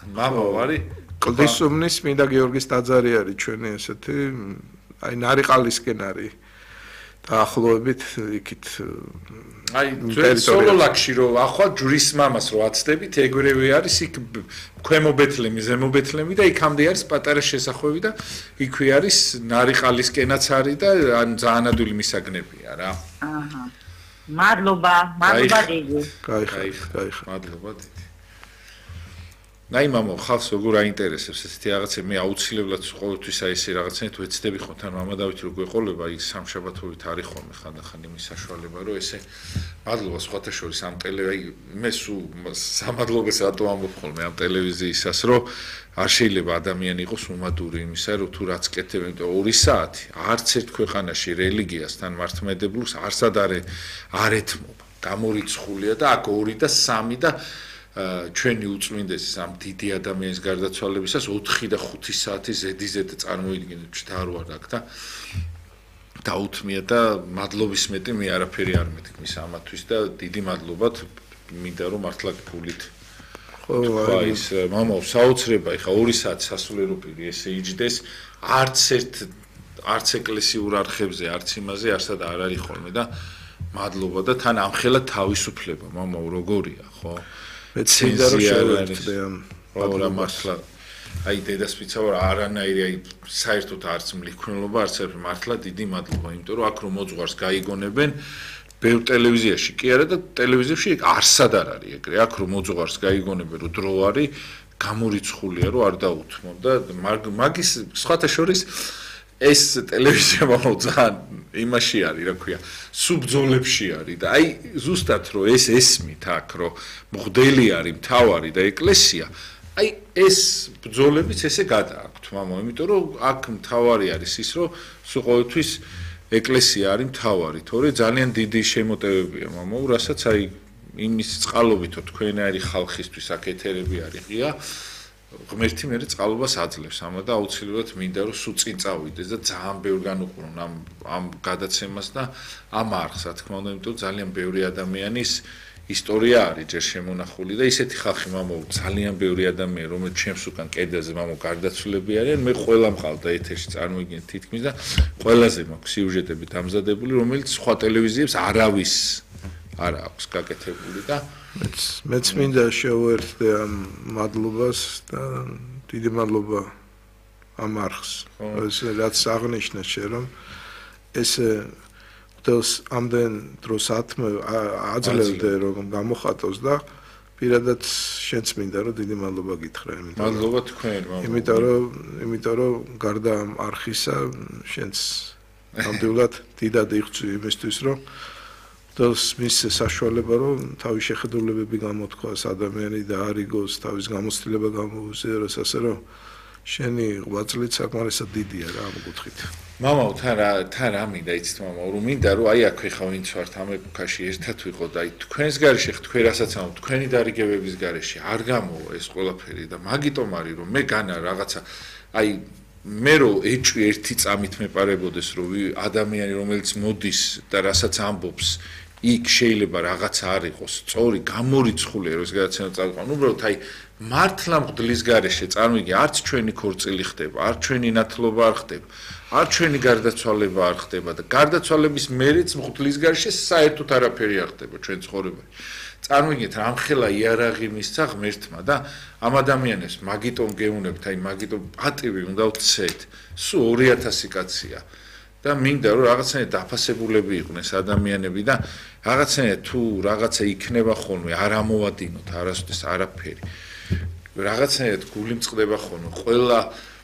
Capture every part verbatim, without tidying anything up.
მამა ვარი კლდისუბნის მინდა გიორგის ტაძარი არის ჩვენი ესეთი აი ნარიყალისკენ არის დაახლოებით იქით აი ჩვენ სოლოლაკში რო ახლა ჯვრის მამას რო აცდებით ეგრევე არის იქ ქვემო ბეთლემი ზემო ბეთლემი და იქამდე არის პატარა შესახვევი და იქვე არის ნარიყალისკენაც არის და ან ძალიან ადვილი მისაგნებია რა აჰა მადლობა მადლობა დიდი კაი კაი მადლობა დიდი ნაი მამა ხალხს როგორ აინტერესებს ესეთი რაღაცა მე აუცილებლად ყოველთვის აი ესე რაღაცნაირად ვეცდები ხო თან მამა დავით რო გვეყოლება ის სამშაბათობით არის ხოლმე ხანდახან იმის საშუალება რომ ესე მადლობა სხვათა შორის ამ ტელე აი მე სულ სამადლობას რატო ამბობ ხოლმე ამ ტელევიზიისას რომ არ შეიძლება ადამიანი იყოს უმადური იმისა რომ თუ რაც კეთებ იმიტომ ორი საათი არც ერთ ქვეყანაში რელიგიასთან მართლმადებლურს არსად არ ეთმობა გამორიცხულია და აქ ორი და სამი და ჩვენი უწმინდესის ამ დიდი ადამიანის გარდაცვალებისას ოთხი და ხუთი საათი ზედიზედ წარმოიდგინეთ ჩთარ ვარ აქ და დაუთმია და მადლობის მეტი მე არაფერი არ მეთქმის ამათვის და დიდი მადლობათ მინდა რომ მართლა გულით ხო ის მამა საოცრება ეხა ორი საათი სასულიერო პირი ესე იჯდეს არც ერთ არც ეკლესიურ არხებზე არც იმაზე არსად არ არის ხოლმე და მადლობა და თან ამხელა თავისუფლება მამა როგორია ხო მეც მინდა რომ შევერთდე ამ რა მართლა აი დედასპიცა ვარ არანაირი აი საერთოდ არც მლიქნელობა არც ერთ მართლა დიდი მადლობა იმიტომ რომ აქ რომ მოძღვარს გაიგონებენ ბევრ ტელევიზიაში კი არა და ტელევიზიაში არსად არ არის ეგრე აქ რომ მოძღვარს გაიგონებენ რომ დრო არის გამორიცხულია რომ არ დაუთმო და მაგის სხვათა შორის ეს ტელევიზია მაგ ძალიან იმაში არის რა ქვია სუბძოლებში არის და აი ზუსტად რომ ეს ესმით აქ რომ მღვდელი არის მთავარი და ეკლესია აი ეს ბრძოლებიც ესე გადააქვთ მამა იმიტომ რომ აქ მთავარი არის ის რომ სულ ყოველთვის ეკლესია არის მთავარი თორე ძალიან დიდი შემოტევებია მამა რასაც აი იმის წყალობითო თქვენაერი ხალხისთვის აქ ეთერები არის ღია ღმერთი მე წყალობას აძლევს ამა და აუცილებლად მინდა რომ სულ წინ წავიდეს და ძალიან ბევრ განუყრონ ამ ამ გადაცემას და ამ არხს რა თქმა უნდა იმიტომ ძალიან ბევრი ადამიანის ისტორია არის ჯერ შემონახული და ისეთი ხალხი მამა ძალიან ბევრი ადამიანი რომელიც ჩემს უკან კედელზე მამა გარდაცვლილები არიან მე ყველა მყავდა ეთერში წარმოიდგინეთ თითქმის და ყველაზე მაქვს სიუჟეტები დამზადებული რომელიც სხვა ტელევიზიებს არავის არ აქვს გაკეთებული და მეც მეც მინდა შევერთდე ამ მადლობას და დიდი მადლობა ამ არხს ეს რაც აღნიშნე შე რომ ეს დელს ამდენ დროს ათმე აძლევდე რომ გამოხატოს და პირადად შენც მინდა რომ დიდი მადლობა გითხრა იმიტომ მადლობა თქვენ მამა იმიტომ რომ იმიტომ რომ გარდა ამ არხისა შენც ნამდვილად დიდად იღწვი იმისთვის რომ დელს მის საშუალება რომ თავის შეხედულებები გამოთქვას ადამიანი და არიგოს თავის გამოცდილება გამოუზიაროს ასე რომ შენი ღვაწლით საკმარისად დიდია რა ამ კუთხით მამა თან რა თან რა მინდა იცით მამა რომ მინდა რომ აი აქვე ხა ვინც ვართ ამ ეპოქაში ერთად ვიყოთ აი თქვენს გარეშე თქვენ რასაც ამ თქვენი დარიგებების გარეშე არ გამოვა ეს ყველაფერი და მაგიტომ არის რომ მე განა რაღაცა აი მე რო ეჭვი ერთი წამით მეპარებოდეს რომ ადამიანი რომელიც მოდის და რასაც ამბობს იქ შეიძლება რაღაცა არ იყოს სწორი გამორიცხულია რომ ეს გადაცემა წავიყვან უბრალოდ აი მართლა მღვდლის გარეშე წარმოიდგინე არც ჩვენი ქორწილი ხდება არ ჩვენი ნათლობა არ ხდება არ ჩვენი გარდაცვალება არ ხდება და გარდაცვალების მერეც მღვდლის გარეშე საერთოდ არაფერი არ ხდება ჩვენ ცხოვრებაში წარმოიდგინეთ რამხელა იარაღი მისცა ღმერთმა და ამ ადამიანებს მაგიტომ გეუნებთ აი მაგიტომ პატივი უნდა ვცეთ სულ ორი ათასი კაცია და მინდა რომ რაღაცნაირად დაფასებულები იყვნენ ეს ადამიანები და რაღაცნაირად თუ რაღაცა იქნება ხოლმე არ ამოვადინოთ არასოდეს არაფერი რაღაცნაირად გული მწყდება ხოლმე ყველა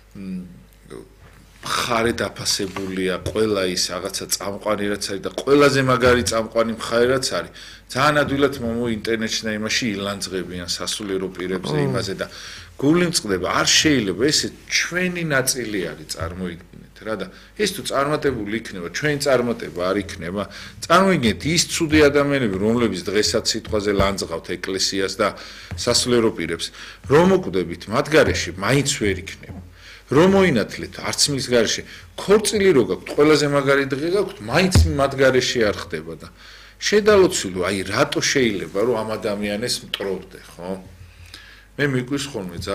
მხარე დაფასებულია ყველა ის რაღაცა წამყვანი რაც არის და ყველაზე მაგარი წამყვანი მხარე რაც არის ძალიან ადვილად მომო ინტერნეტში და იმაში ილანძღებიან სასულიერო პირებზე იმაზე და გული მწყდება არ შეიძლება ესე ჩვენი ნაწილი არის წარმოიდგინეთ რა და ეს თუ წარმატებული იქნება ჩვენი წარმატება არ იქნება წარმოიდგინეთ ის ცუდი ადამიანები რომლებიც დღესაც სიტყვაზე ლანძღავთ ეკლესიას და სასულიერო პირებს რომ მოკვდებით მათ გარეშე მაინც ვერ იქნება რომ მოინათლეთ არც მის გარეშე ქორწილი რო გაქვთ ყველაზე მაგარი დღე გაქვთ მაინც მათ გარეშე არ ხდება და შედალოცილო აი რატო შეიძლება რომ ამ ადამიანებს მტროვდე ხო მე მიკვირს ხოლმე